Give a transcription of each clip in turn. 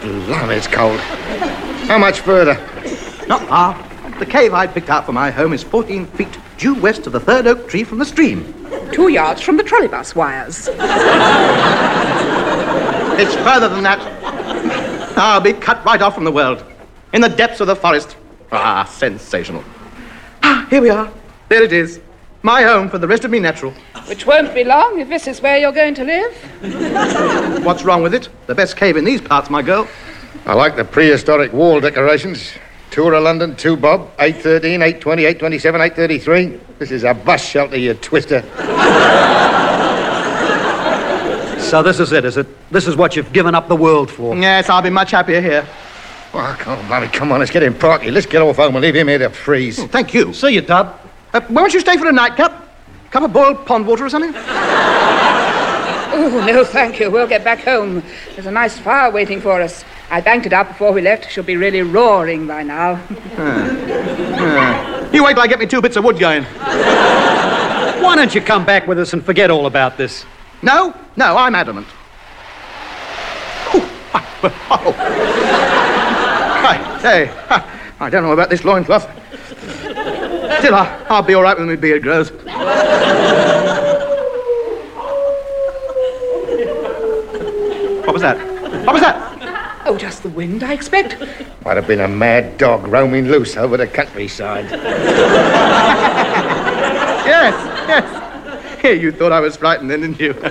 Blimey, it's cold. How much further? Not far. The cave I picked out for my home is 14 feet due west of the third oak tree from the stream. 2 yards from the trolleybus wires. It's further than that. I'll be cut right off from the world. In the depths of the forest. Ah, sensational. Here we are. There it is. My home for the rest of me natural. Which won't be long if this is where you're going to live. What's wrong with it? The best cave in these parts, my girl. I like the prehistoric wall decorations. Tour of London, 2 bob, 813, 820, 827, 833. This is a bus shelter, you twister. So this is it, is it? This is what you've given up the world for? Yes, I'll be much happier here. Oh, come on, let's get him parky. Let's get off home and leave him here to freeze. Oh, thank you. See you, Dub. Won't you stay for a nightcap? Cup of boiled pond water or something? Oh, no, thank you. We'll get back home. There's a nice fire waiting for us. I banked it up before we left. She'll be really roaring by now. You wait till I get me 2 bits of wood going. Why don't you come back with us and forget all about this? No, I'm adamant. Hey, I don't know about this loincloth. Still, I'll be all right when my beard grows. What was that? Oh, just the wind, I expect. Might have been a mad dog roaming loose over the countryside. Yes. Hey, you thought I was frightened then, didn't you? Good.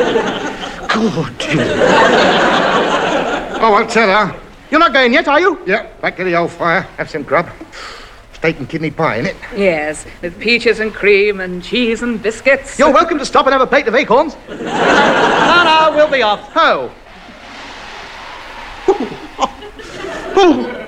Oh, I'll tell her. You're not going yet, are you? Yeah, back to the old fire. Have some grub. Steak and kidney pie, innit? Yes, with peaches and cream and cheese and biscuits. You're welcome to stop and have a plate of acorns. No, we'll be off. Oh.